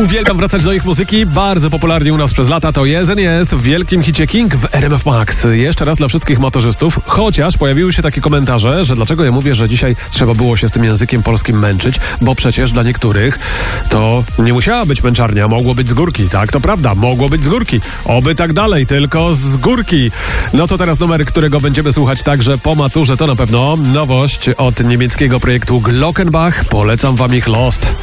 Uwielbiam wracać do ich muzyki, bardzo popularnie u nas przez lata. To Yes and Yes w wielkim hicie King w RMF Max. Jeszcze raz dla wszystkich motorzystów, chociaż pojawiły się takie komentarze, że dlaczego ja mówię, że dzisiaj trzeba było się z tym językiem polskim męczyć, bo przecież dla niektórych to nie musiała być męczarnia, mogło być z górki. Tak, to prawda, mogło być z górki. Oby tak dalej, tylko z górki. No to teraz numer, którego będziemy słuchać także po maturze, to na pewno nowość od niemieckiego projektu Glockenbach. Polecam wam ich Lost.